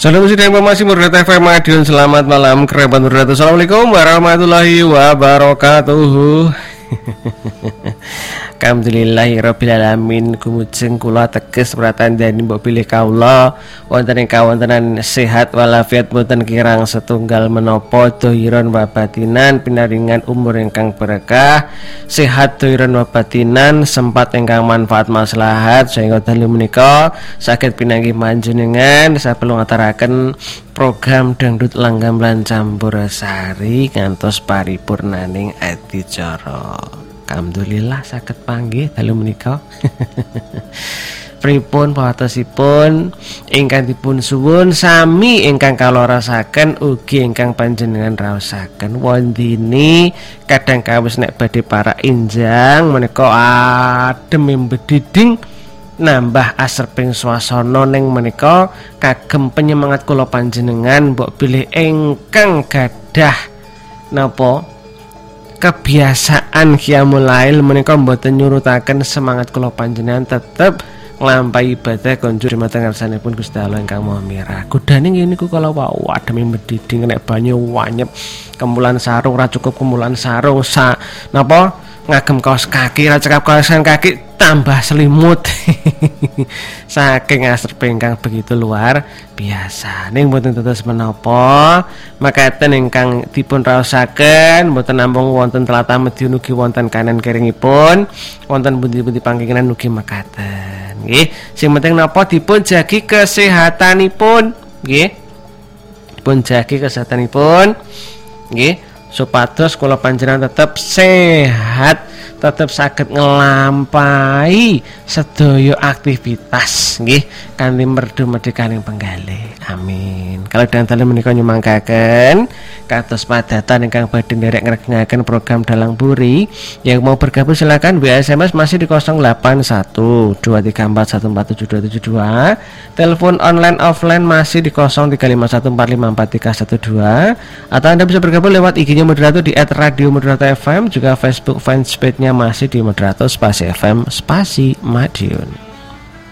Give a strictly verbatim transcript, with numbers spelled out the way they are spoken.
Salam musik dan informasi Murdata F M Madiun. Selamat malam kerabat Murdata. Assalamualaikum warahmatullahi wabarakatuh. Alhamdulillahirrabbilalamin. Kumujeng kula teges pratandhani mbok pilih kawula wonten ing kawontenan sehat walafiat boten kirang setunggal menapa dhahiran wabatinan pinaringan umur ingkang berkah sehat dhahiran wabatinan sempat ingkang manfaat maslahat sehingga dalu menika saged pinanggih panjenengan saperlu ngataraken program dangdut langgam lan campursari ngantos paripurnaning adicara. Alhamdulillah saged panggih dalu menika. Pripun pawatosipun ingkang dipun suwun sami ingkang kala rasaken ugi ingkang panjenengan raosaken wondene kadang kawis nek badhe para injang menika adem bediding nambah asreping swasana ning menika kagem penyemangat kula panjenengan mbok bilih ingkang gadah napa kebiasaan qiyamul lail menika mboten nyurutaken semangat kula panjenengan tetep nglampahi ibadah konjur dumateng ngarsanipun Gusti Allah ingkang Maha Mirah. Godane ngene niku kala wau adem bediding nek banyu wanyep kemulan sarung ra cukup kemulan sarung sa napa ngagem kaos kaki ra cekap kaos kaki tambah selimut. Saking asrep ingkang begitu luar biasa ning mboten tetes menapa makaten ingkang dipun raosaken mboten namung wonten tlatah Madiun ugi wonten kanan kiringipun wonten pundi-pundi pangkingan ugi makaten nggih. Sing penting napa dipun jagi kesehatanipun nggih, dipun jagi kesehatanipun nggih supados kula panjenengan tetep sehat, tetap saged ngelampahi sedaya aktivitas nggih kanthi merdu medhekaning penggalih. Amin. Kalau dan dalu menika nyumangkaken kados padatan ingkang badhe nderek ngregengaken program Dalang Buri, yang mau bergabung silakan W A S M S masih di nol delapan satu dua tiga empat satu empat tujuh dua tujuh dua, telepon online offline masih di nol tiga lima satu empat lima empat tiga satu dua, atau Anda bisa bergabung lewat I G-nya moderator di et radio moderator F M, juga Facebook fanspage-nya masih di moderator spasi F M spasi Madiun.